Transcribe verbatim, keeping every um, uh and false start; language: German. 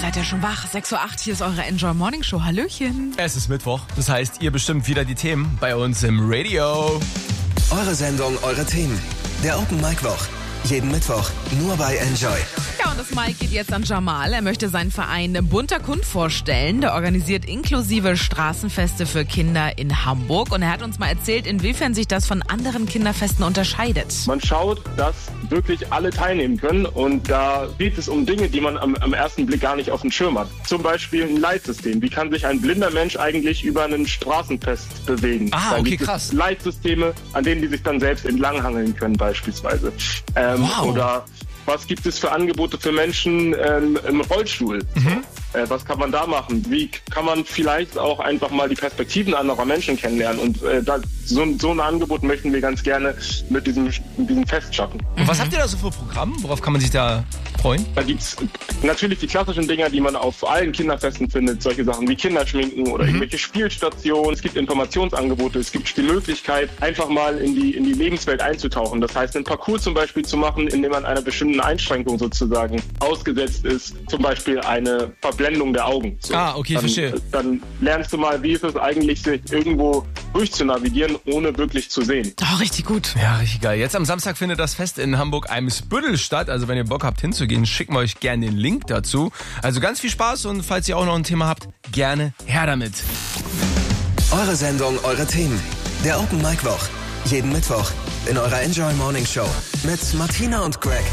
seid ja schon wach. sechs Uhr acht, hier ist eure Enjoy Morning Show. Hallöchen. Es ist Mittwoch, das heißt, ihr bestimmt wieder die Themen bei uns im Radio. Eure Sendung, eure Themen. Der Open Mic Woch. Jeden Mittwoch nur bei Enjoy. Ja, und das Mic geht jetzt an Jamal. Er möchte seinen Verein Bunter Kund vorstellen. Der organisiert inklusive Straßenfeste für Kinder in Hamburg. Und er hat uns mal erzählt, inwiefern sich das von anderen Kinderfesten unterscheidet. Man schaut, dass wirklich alle teilnehmen können. Und da geht es um Dinge, die man am, am ersten Blick gar nicht auf dem Schirm hat. Zum Beispiel ein Leitsystem. Wie kann sich ein blinder Mensch eigentlich über einen Straßenfest bewegen? Ah, da okay, gibt es krass. Leitsysteme, an denen die sich dann selbst entlanghangeln können beispielsweise. Ähm, Wow. Oder was gibt es für Angebote für Menschen ähm, im Rollstuhl? Mhm. Äh, was kann man da machen? Wie kann man vielleicht auch einfach mal die Perspektiven anderer Menschen kennenlernen? Und äh, da, so, so ein Angebot möchten wir ganz gerne mit diesem, mit diesem Fest schaffen. Und was habt ihr da so für Programm? Worauf kann man sich da freuen? Da gibt's natürlich die klassischen Dinger, die man auf allen Kinderfesten findet. Solche Sachen wie Kinderschminken oder Mhm. irgendwelche Spielstationen. Es gibt Informationsangebote. Es gibt die Möglichkeit, einfach mal in die, in die Lebenswelt einzutauchen. Das heißt, einen Parcours zum Beispiel zu machen, in dem man einer bestimmten Einschränkung sozusagen ausgesetzt ist. Zum Beispiel eine Verblendung der Augen. So. Ah, okay, dann, verstehe. Dann lernst du mal, wie ist es eigentlich, sich irgendwo durchzunavigieren, ohne wirklich zu sehen. Oh, richtig gut. Ja, richtig geil. Jetzt am Samstag findet das Fest in Hamburg-Eimsbüttel statt. Also wenn ihr Bock habt hinzugehen, schicken wir euch gerne den Link dazu. Also ganz viel Spaß und falls ihr auch noch ein Thema habt, gerne her damit. Eure Sendung, eure Themen. Der Open Mic Woch. Jeden Mittwoch in eurer Enjoy Morning Show mit Martina und Greg.